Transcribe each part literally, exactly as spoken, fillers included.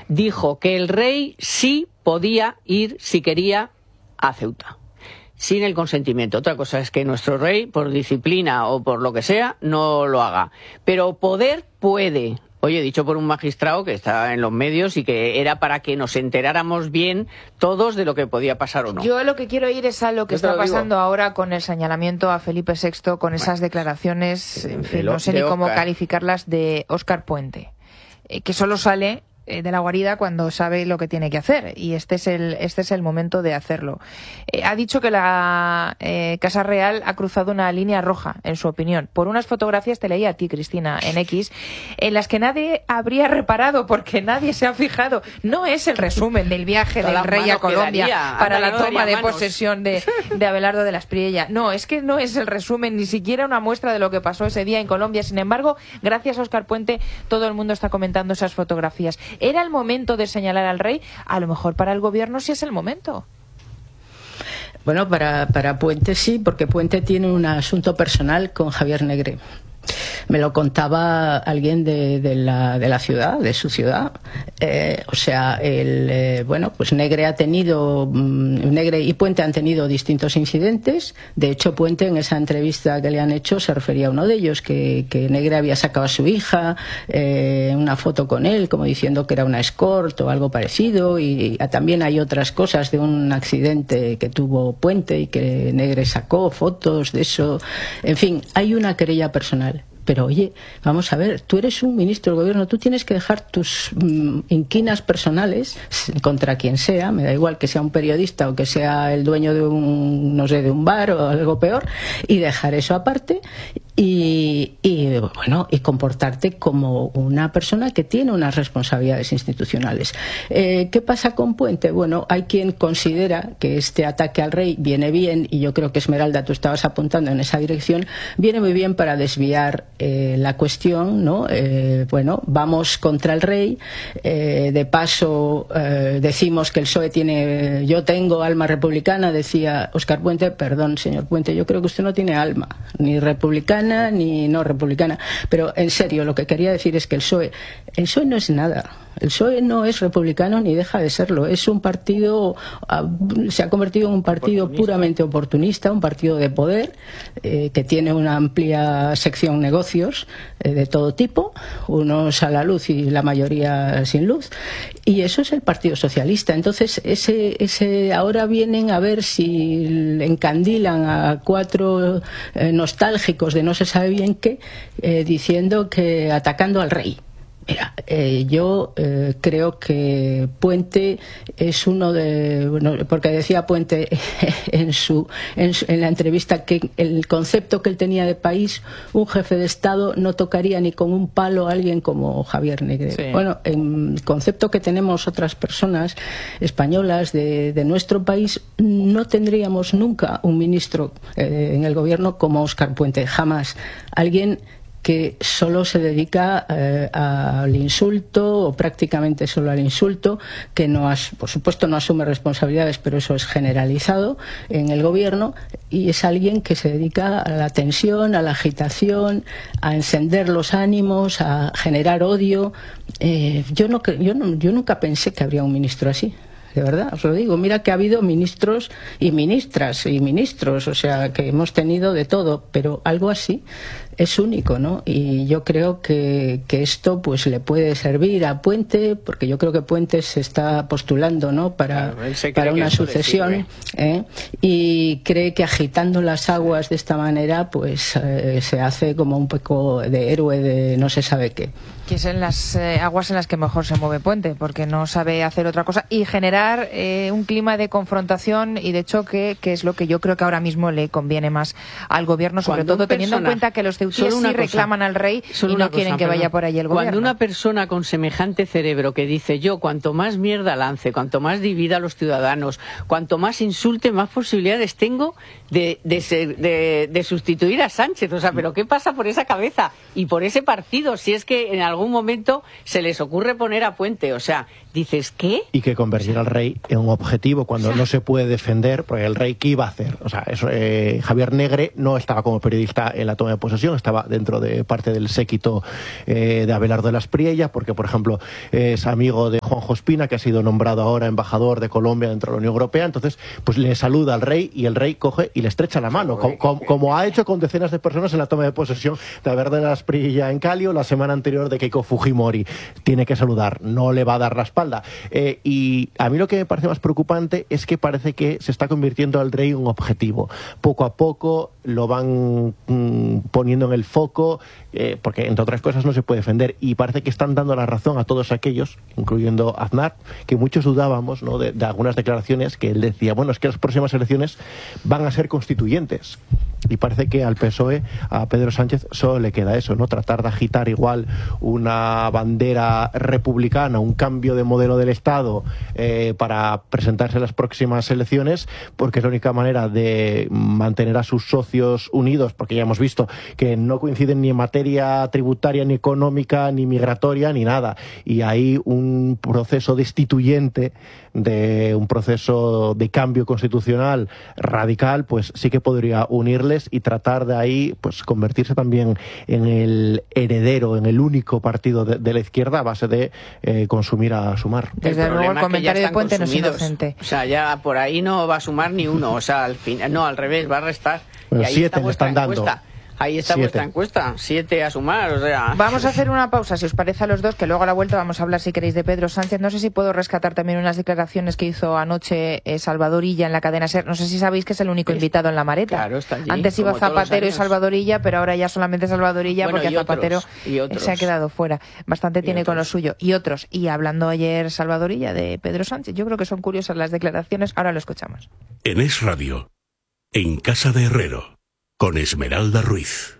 dijo que el rey sí podía ir, si quería, a Ceuta, sin el consentimiento. Otra cosa es que nuestro rey, por disciplina o por lo que sea, no lo haga. Pero poder puede. Oye, dicho por un magistrado que está en los medios y que era para que nos enteráramos bien todos de lo que podía pasar o no. Yo lo que quiero ir es a lo que Yo te está lo digo. pasando ahora con el señalamiento a Felipe sexto, con esas declaraciones, en fin, no sé ni cómo calificarlas, de Óscar Puente, eh, que solo sale de la guarida cuando sabe lo que tiene que hacer, y este es el este es el momento de hacerlo. Eh, ha dicho que la eh, Casa Real ha cruzado una línea roja, en su opinión, por unas fotografías, te leí a ti, Cristina, en X, en las que nadie habría reparado, porque nadie se ha fijado. No es el resumen del viaje del rey a Colombia quedaría, para la no toma de manos. posesión de, de Abelardo de la Espriella. No, es que no es el resumen, ni siquiera una muestra de lo que pasó ese día en Colombia. Sin embargo, gracias a Óscar Puente, todo el mundo está comentando esas fotografías. ¿Era el momento de señalar al rey? A lo mejor para el gobierno sí es el momento. Bueno, para, para Puente sí, porque Puente tiene un asunto personal con Javier Negre. Me lo contaba alguien de, de, la, de la ciudad, de su ciudad. Eh, o sea, el, eh, bueno, pues Negre ha tenido, mmm, Negre y Puente han tenido distintos incidentes. De hecho, Puente, en esa entrevista que le han hecho, se refería a uno de ellos, que, que Negre había sacado a su hija, eh, una foto con él, como diciendo que era una escort o algo parecido. Y, y también hay otras cosas de un accidente que tuvo Puente y que Negre sacó fotos de eso. En fin, hay una querella personal. Pero oye, vamos a ver, tú eres un ministro del gobierno, tú tienes que dejar tus mm, inquinas personales contra quien sea, me da igual que sea un periodista o que sea el dueño de un, no sé, de un bar o algo peor, y dejar eso aparte y, y bueno, y comportarte como una persona que tiene unas responsabilidades institucionales. Eh, ¿Qué pasa con Puente? Bueno, hay quien considera que este ataque al rey viene bien, y yo creo que Esmeralda, tú estabas apuntando en esa dirección, viene muy bien para desviar Eh, la cuestión, ¿no? Eh, bueno, vamos contra el rey, eh, de paso eh, decimos que el P S O E tiene, yo tengo alma republicana, decía Óscar Puente. Perdón, señor Puente, yo creo que usted no tiene alma, ni republicana ni no republicana, pero en serio, lo que quería decir es que el P S O E, el P S O E no es nada. El P S O E no es republicano ni deja de serlo. Es un partido, se ha convertido en un partido oportunista. puramente oportunista, un partido de poder, eh, que tiene una amplia sección negocios eh, de todo tipo, unos a la luz y la mayoría sin luz. Y eso es el Partido Socialista. Entonces, ese, ese ahora vienen a ver si encandilan a cuatro eh, nostálgicos de no se sabe bien qué, eh, diciendo que atacando al rey. Mira, eh, yo eh, creo que Puente es uno de, bueno, porque decía Puente en su, en su en la entrevista que el concepto que él tenía de país, un jefe de Estado no tocaría ni con un palo a alguien como Javier Negre. Sí. Bueno, en el concepto que tenemos otras personas españolas de, de nuestro país, no tendríamos nunca un ministro eh, en el gobierno como Óscar Puente, jamás. Alguien que solo se dedica eh, al insulto, o prácticamente solo al insulto, que no as, por supuesto no asume responsabilidades, pero eso es generalizado en el gobierno, y es alguien que se dedica a la tensión, a la agitación, a encender los ánimos, a generar odio. Eh, yo, no, yo, no, yo nunca pensé que habría un ministro así. De verdad, os lo digo. Mira que ha habido ministros y ministras y ministros, o sea, que hemos tenido de todo, pero algo así es único, ¿no? Y yo creo que, que esto pues le puede servir a Puente, porque yo creo que Puente se está postulando, ¿no? Para, claro, para una sucesión, ¿eh? Y cree que agitando las aguas de esta manera, pues eh, se hace como un poco de héroe de no se sabe qué. Que es en las eh, aguas en las que mejor se mueve Puente, porque no sabe hacer otra cosa y generar eh, un clima de confrontación y de choque, que es lo que yo creo que ahora mismo le conviene más al gobierno, sobre todo teniendo en cuenta que los ceutíes sí reclaman al rey y no quieren que vaya por ahí el gobierno. Cuando una persona con semejante cerebro que dice, yo cuanto más mierda lance, cuanto más divida a los ciudadanos, cuanto más insulte, más posibilidades tengo de, de, ser, de, de sustituir a Sánchez. O sea, ¿pero qué pasa por esa cabeza y por ese partido? Si es que en algún momento se les ocurre poner a Puente, o sea, dices, ¿qué? Y que convertir al rey en un objetivo cuando o sea, no se puede defender, porque el rey, ¿qué iba a hacer? O sea, eso, eh, Javier Negre no estaba como periodista en la toma de posesión, estaba dentro de parte del séquito eh, de Abelardo de la Espriella, porque, por ejemplo, es amigo de Juanjo Espina, que ha sido nombrado ahora embajador de Colombia dentro de la Unión Europea. Entonces, pues le saluda al rey y el rey coge y le estrecha la mano, como, como, como ha hecho con decenas de personas en la toma de posesión de Haber de la Espriella en Cali o la semana anterior de Keiko Fujimori. Tiene que saludar, no le va a dar la espalda. Eh, y a mí lo que me parece más preocupante es que parece que se está convirtiendo al rey en un objetivo. Poco a poco lo van mmm, poniendo en el foco, eh, porque entre otras cosas no se puede defender, y parece que están dando la razón a todos aquellos, incluyendo Aznar, que muchos dudábamos, ¿no?, de, de algunas declaraciones que él decía, bueno, es que las próximas elecciones van a ser constituyentes, y parece que al P S O E, a Pedro Sánchez, solo le queda eso, ¿no?, tratar de agitar igual una bandera republicana, un cambio de modelo del Estado eh, para presentarse en las próximas elecciones, porque es la única manera de mantener a sus socios unidos, porque ya hemos visto que no coinciden ni en materia tributaria, ni económica, ni migratoria, ni nada, y hay un proceso destituyente, de un proceso de cambio constitucional radical, pues sí que podría unirles y tratar de ahí pues convertirse también en el heredero, en el único partido de, de la izquierda a base de eh, consumir a Sumar. Desde el luego el comentario de Puente no es inocente. O sea, ya por ahí no va a sumar ni uno, o sea, al final, no, al revés, va a restar. Bueno, y ahí siete está le están dando. Encuesta. Ahí está Siete. vuestra encuesta, siete a sumar, o sea... Vamos a hacer una pausa, si os parece a los dos, que luego a la vuelta vamos a hablar, si queréis, de Pedro Sánchez. No sé si puedo rescatar también unas declaraciones que hizo anoche eh, Salvador Illa en la cadena SER. No sé si sabéis que es el único invitado en la Mareta. Claro, está allí. Antes iba Zapatero y Salvador Illa, pero ahora ya solamente Salvador Illa, bueno, porque Zapatero otros, y otros. se ha quedado fuera. Bastante y tiene otros. con lo suyo. Y otros. Y hablando ayer Salvador Illa de Pedro Sánchez, yo creo que son curiosas las declaraciones. Ahora lo escuchamos. En Es Radio, en Casa de Herrero, con Esmeralda Ruiz.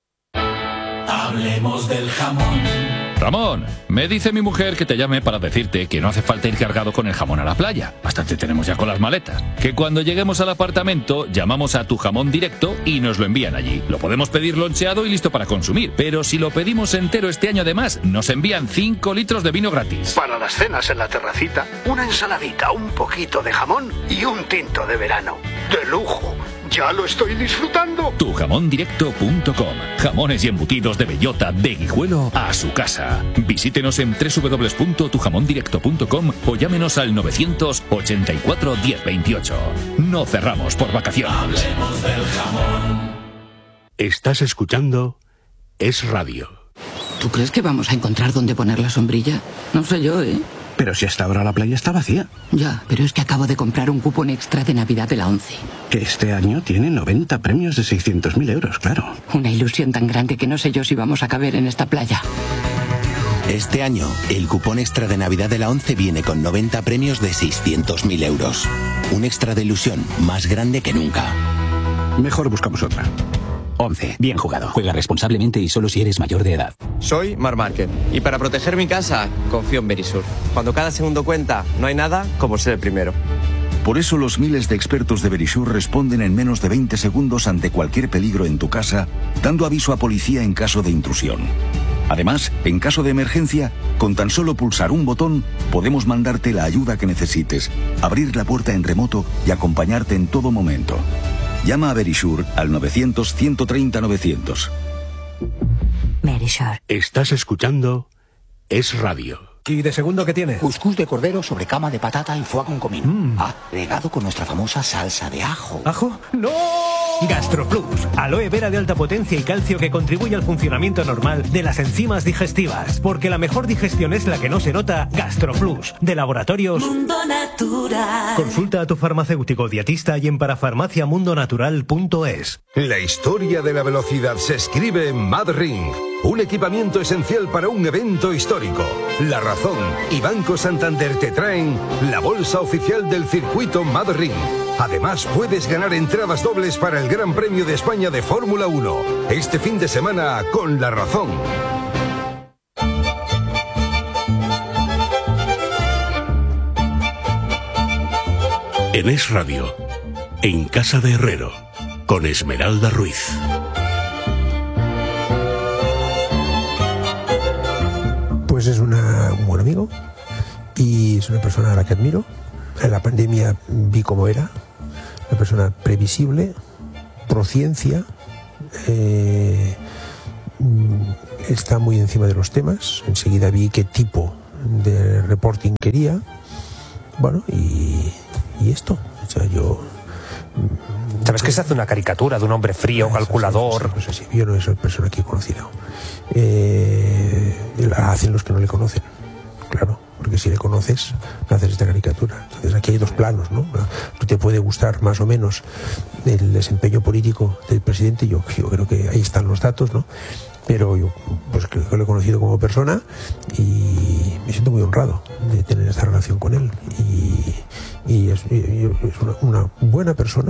Hablemos del jamón. Ramón, me dice mi mujer que te llame para decirte que no hace falta ir cargado con el jamón a la playa. Bastante tenemos ya con las maletas. Que cuando lleguemos al apartamento llamamos a Tu Jamón Directo y nos lo envían allí. Lo podemos pedir loncheado y listo para consumir. Pero si lo pedimos entero este año además, nos envían cinco litros de vino gratis. Para las cenas en la terracita, una ensaladita, un poquito de jamón y un tinto de verano. ¡De lujo! ¡Ya lo estoy disfrutando! tu jamón directo punto com. Jamones y embutidos de bellota, de Guijuelo a su casa. Visítenos en doble u doble u doble u punto tu jamón directo punto com o llámenos al novecientos ochenta y cuatro diez veintiocho. No cerramos por vacaciones. Hablemos del jamón. Estás escuchando Es Radio. ¿Tú crees que vamos a encontrar dónde poner la sombrilla? No sé yo, ¿eh? Pero si hasta ahora la playa está vacía. Ya, pero es que acabo de comprar un cupón extra de Navidad de la ONCE. Que este año tiene noventa premios de seiscientos mil euros, claro. Una ilusión tan grande que no sé yo si vamos a caber en esta playa. Este año, el cupón extra de Navidad de la ONCE viene con noventa premios de seiscientos mil euros. Un extra de ilusión más grande que nunca. Mejor buscamos otra. ONCE. Bien jugado. Juega responsablemente y solo si eres mayor de edad. Soy Mar Márquez y para proteger mi casa confío en Verisur. Cuando cada segundo cuenta, no hay nada como ser el primero. Por eso los miles de expertos de Verisur responden en menos de veinte segundos ante cualquier peligro en tu casa, dando aviso a policía en caso de intrusión. Además, en caso de emergencia, con tan solo pulsar un botón, podemos mandarte la ayuda que necesites, abrir la puerta en remoto y acompañarte en todo momento. Llama a Verisur al novecientos, ciento treinta, novecientos. Verisur. Estás escuchando Es Radio. ¿Y de segundo qué tiene? Cuscús de cordero sobre cama de patata y foie con comino. Mm. Agregado con nuestra famosa salsa de ajo. ¿Ajo? ¡No! GastroPlus, aloe vera de alta potencia y calcio que contribuye al funcionamiento normal de las enzimas digestivas. Porque la mejor digestión es la que no se nota. GastroPlus, de Laboratorios Mundo Natural. Consulta a tu farmacéutico dietista y en parafarmaciamundonatural punto es. La historia de la velocidad se escribe en MadRing, un equipamiento esencial para un evento histórico. La Razón y Banco Santander te traen la bolsa oficial del circuito MadRing. Además, puedes ganar entradas dobles para el Gran Premio de España de Fórmula uno, este fin de semana con La Razón. En Es Radio, en Casa de Herrero, con Esmeralda Ruiz. Pues es una, un buen amigo y es una persona a la que admiro. En la pandemia vi cómo era, una persona previsible, prociencia, eh, está muy encima de los temas. Enseguida vi qué tipo de reporting quería. Bueno, y, y esto, o sea, yo... ¿Sabes que se hace una caricatura de un hombre frío, calculador? Eso sí, yo no soy persona que he conocido. Eh, la hacen los que no le conocen, claro, porque si le conoces, no haces esta caricatura. Entonces aquí hay dos planos, ¿no? Tú te puede gustar más o menos el desempeño político del presidente, yo, yo creo que ahí están los datos, ¿no? Pero yo pues creo que lo he conocido como persona y me siento muy honrado de tener esta relación con él. Y, y es, y es una, una buena persona,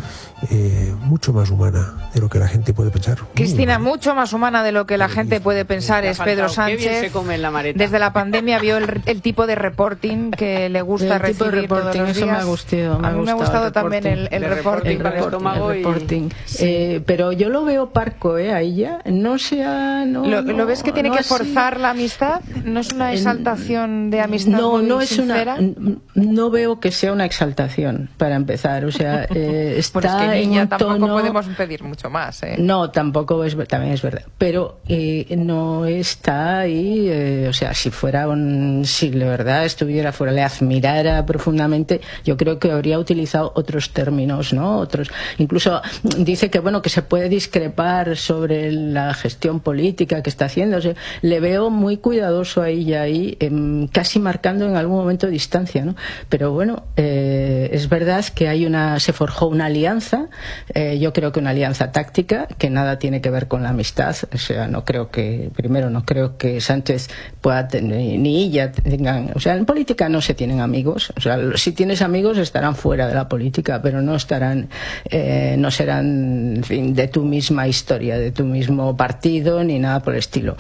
eh, mucho más humana de lo que la gente puede pensar. Cristina, mucho más humana de lo que la gente puede pensar es Pedro Sánchez. Desde la pandemia vio el, el tipo de reporting que le gusta el recibir tipo de todos los días. Eso me ha gustado. Me a mí me ha gustado también el, el reporting. El reporting, el reporting. Sí. Eh, pero yo lo veo parco, ¿eh? A ella. No sea... No, ¿Lo, no, ¿Lo ves que tiene no que así. forzar la amistad? ¿No es una exaltación de amistad No, muy no es sincera? una... No veo que sea una exaltación, para empezar. O sea, eh, está pues es que niña, en un tampoco tono... podemos pedir mucho más, ¿eh? No, tampoco es, también es verdad. Pero eh, no está ahí, eh, o sea, si fuera un, si de verdad estuviera fuera, le admirara profundamente, yo creo que habría utilizado otros términos, ¿no? Otros, incluso dice que bueno, que se puede discrepar sobre la gestión política que está haciendo. O sea, le veo muy cuidadoso ahí y ahí, eh, casi marcando en algún momento distancia, ¿no? Pero bueno, eh, es verdad que hay una, se forjó una alianza, eh, yo creo que una alianza táctica que nada tiene que ver con la amistad. O sea, no creo que, primero, no creo que Sánchez pueda tener, ni ella tengan, o sea, en política no se tienen amigos. O sea, si tienes amigos estarán fuera de la política, pero no estarán, eh, no serán, en fin, de tu misma historia, de tu mismo partido, ni nada por el estilo.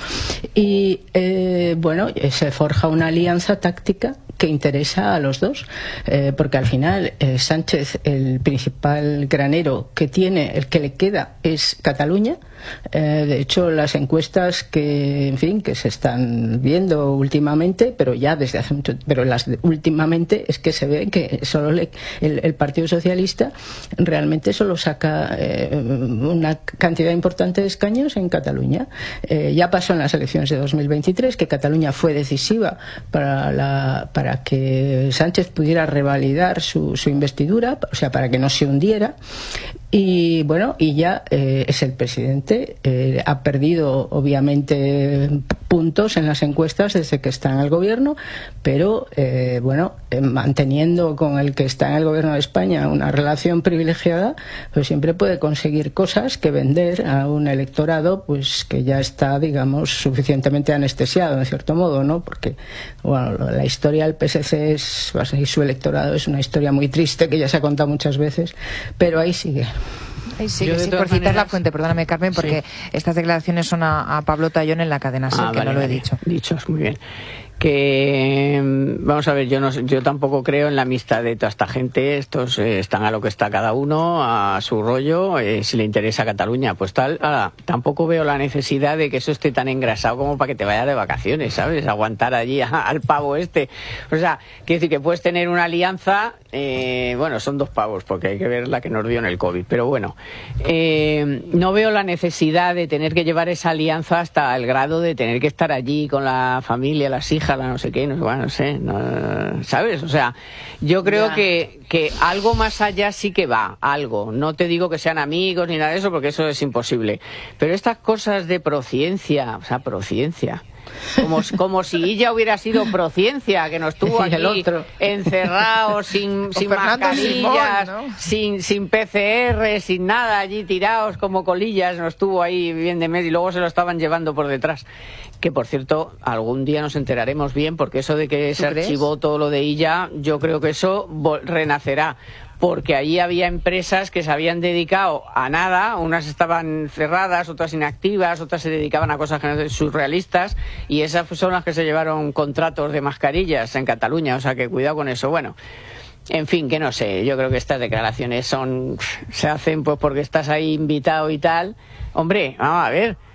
Y eh, bueno, se forja una alianza táctica que interesa a los dos, eh, porque al final eh, Sánchez, el principal granero que tiene, el que le queda es Cataluña. Eh, de hecho, las encuestas que, en fin, que se están viendo últimamente, pero ya desde hace mucho, pero las de, últimamente es que se ve que solo le, el, el Partido Socialista realmente solo saca eh, una cantidad importante de escaños en Cataluña. Eh, ya pasó en las elecciones de dos mil veintitrés que Cataluña fue decisiva para la para que Sánchez pudiera revalidar su, su investidura, o sea, para que no se hundiera. Y bueno, y ya eh, es el presidente, eh, ha perdido obviamente puntos en las encuestas desde que está en el gobierno, pero eh, bueno, eh, manteniendo con el que está en el gobierno de España una relación privilegiada, pues siempre puede conseguir cosas que vender a un electorado pues que ya está, digamos, suficientemente anestesiado en cierto modo, ¿no? Porque bueno, la historia del P S C es, y su electorado es una historia muy triste que ya se ha contado muchas veces, pero ahí sigue. Ay, sí, sí, por citar maneras... la fuente, perdóname Carmen, porque sí. Estas declaraciones son a, a Pablo Tallón en la cadena SER, ah, que vale, no lo he vale. dicho. Dichos, muy bien. Que vamos a ver, yo no yo tampoco creo en la amistad de toda esta gente. Estos eh, están a lo que está cada uno, a su rollo. Eh, si le interesa Cataluña, pues tal. Ahora, tampoco veo la necesidad de que eso esté tan engrasado como para que te vayas de vacaciones, ¿sabes? Aguantar allí a, al pavo este. O sea, quiere decir que puedes tener una alianza. Eh, bueno, son dos pavos porque hay que ver la que nos dio en el COVID. Pero bueno, eh, no veo la necesidad de tener que llevar esa alianza hasta el grado de tener que estar allí con la familia, las hijas, la no sé qué, no, bueno, no sé, no, ¿sabes? O sea, yo creo yeah. que, que algo más allá sí que va, algo. No te digo que sean amigos ni nada de eso, porque eso es imposible. Pero estas cosas de prociencia, o sea, prociencia... Como, como si ella hubiera sido prociencia, que nos tuvo aquí encerrados, sin, sin mascarillas, Simón, ¿no? sin, sin P C R, sin nada, allí tirados como colillas, nos tuvo ahí bien de medio y luego se lo estaban llevando por detrás. Que por cierto, algún día nos enteraremos bien, porque eso de que se archivó todo lo de ella, yo creo que eso renacerá. Porque allí había empresas que se habían dedicado a nada, unas estaban cerradas, otras inactivas, otras se dedicaban a cosas surrealistas, y esas son las que se llevaron contratos de mascarillas en Cataluña, o sea que cuidado con eso. Bueno, en fin, que no sé, yo creo que estas declaraciones son se hacen pues porque estás ahí invitado y tal. Hombre, vamos a ver,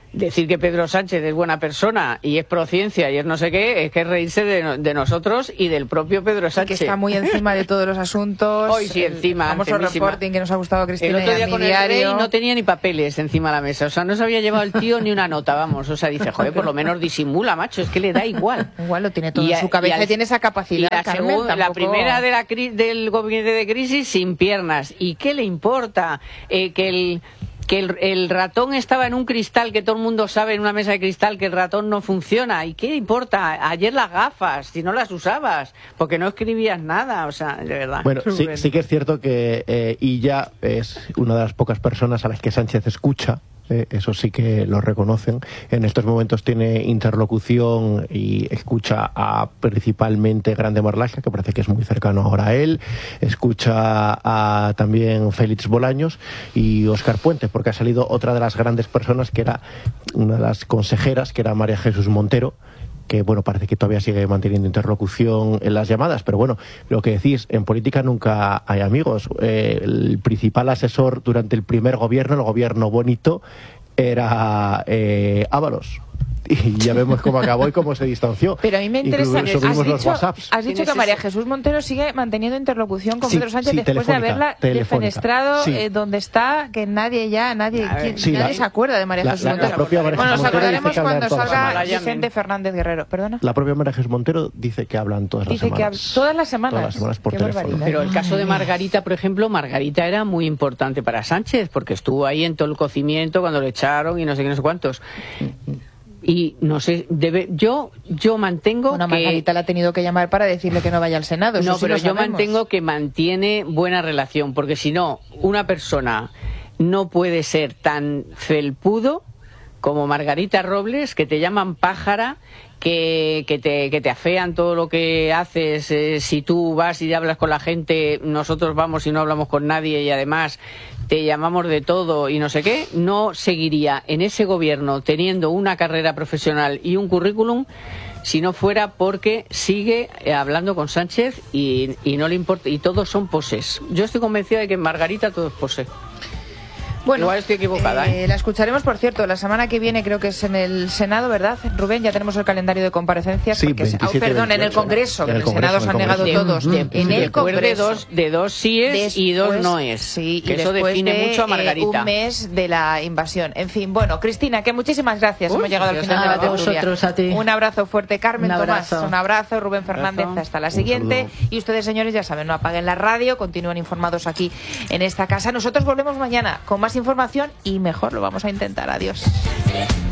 decir que Pedro Sánchez es buena persona y es prociencia y es no sé qué, es que es reírse de, de nosotros y del propio Pedro Sánchez. Que está muy encima de todos los asuntos. Hoy sí, encima. El famoso reporting que nos ha gustado a Cristina. El otro día y a con mi el diario. Rey no tenía ni papeles encima de la mesa. O sea, no se había llevado el tío ni una nota, vamos. O sea, dice, joder, por lo menos disimula, macho. Es que le da igual. Igual lo tiene todo y en su cabeza y, al, y tiene esa capacidad. Y la, Carmen, segunda, tampoco... la primera de la cri del gobierno de crisis sin piernas. ¿Y qué le importa? Eh, que el... que el, el ratón estaba en un cristal, que todo el mundo sabe en una mesa de cristal que el ratón no funciona. ¿Y qué importa? Ayer las gafas, si no las usabas, porque no escribías nada, o sea, de verdad. Bueno, sí, sí que es cierto que eh, Illa es una de las pocas personas a las que Sánchez escucha. Eh, eso sí que lo reconocen. En estos momentos tiene interlocución y escucha a principalmente Grande Marlaska, que parece que es muy cercano ahora a él. Escucha a también Félix Bolaños y Óscar Puente, porque ha salido otra de las grandes personas, que era una de las consejeras, que era María Jesús Montero, que bueno, parece que todavía sigue manteniendo interlocución en las llamadas, pero bueno, lo que decís, en política nunca hay amigos. Eh, el principal asesor durante el primer gobierno, el gobierno bonito, era eh, Ábalos. Y ya vemos cómo acabó y cómo se distanció. Pero a mí me interesa, has los dicho, WhatsApps. has dicho que María Jesús Montero sigue manteniendo interlocución con sí, Pedro Sánchez sí, después de haberla defenestrado sí. eh, donde está, que nadie ya, nadie, que, sí, nadie la, se acuerda de María la, Jesús la, Montero. La propia María bueno, nos acordaremos cuando salga Vicente Fernández Guerrero. ¿Perdona? La propia María Jesús Montero dice que hablan todas dice las semanas. Que todas las semanas. Todas las semanas por Qué teléfono. Barbaridad. Pero el caso de Margarita, por ejemplo, Margarita era muy importante para Sánchez, porque estuvo ahí en todo el cocimiento cuando le echaron y no sé qué, no sé cuántos. Y no sé, debe, yo yo mantengo bueno, que... Margarita la ha tenido que llamar para decirle que no vaya al Senado. No, sí pero lo yo sabemos. mantengo que mantiene buena relación, porque si no, una persona no puede ser tan felpudo como Margarita Robles, que te llaman pájara, que, que, te, que te afean todo lo que haces. Eh, si tú vas y hablas con la gente, nosotros vamos y no hablamos con nadie, y además te llamamos de todo y no sé qué. No seguiría en ese gobierno teniendo una carrera profesional y un currículum si no fuera porque sigue hablando con Sánchez y, y no le importa, y todos son poses. Yo estoy convencida de que en Margarita todo es pose. Bueno, igual estoy equivocada, ¿eh? Eh, la escucharemos, por cierto, la semana que viene, creo que es en el Senado, ¿verdad, Rubén? Ya tenemos el calendario de comparecencias. Sí, porque veintisiete, oh, perdón, en el Congreso, que en el, el Senado se han negado de, todos. De, en el Congreso. De dos, de dos síes después, y dos noes. Sí, que y eso define de, mucho a Margarita. Eh, un mes de la invasión. En fin, bueno, Cristina, que muchísimas gracias. Uy, hemos llegado al final de la tertulia. A ti. Un abrazo fuerte, Carmen, un Tomás. Un abrazo, Rubén Fernández. Abrazo. Hasta la siguiente. Y ustedes, señores, ya saben, no apaguen la radio, continúen informados aquí en esta casa. Nosotros volvemos mañana con más información y mejor, lo vamos a intentar. Adiós.